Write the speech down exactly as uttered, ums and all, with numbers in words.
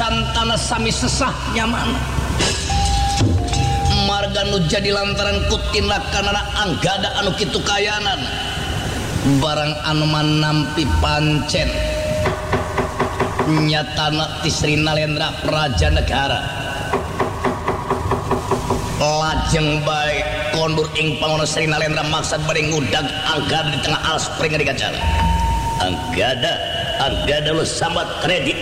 santana sami sesah nyaman marga nu jadi lantaran kutinakanana anggada anu kitu kayanan barang anu manampi pancen nyatana ti Sri Nalendra Praja Negara lajeng bae kondur ing pangono Sri Nalendra maksad bade ngudag Anggada di tengah alas pring di kacara Anggada Anggada lu sambat kredit